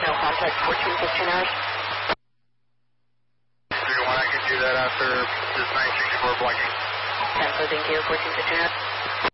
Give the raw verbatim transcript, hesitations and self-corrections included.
final contact fourteen fifteen hours. three one, I can do that after this nine sixty-four blocking. ten four, thank you, fourteen fifteen hours.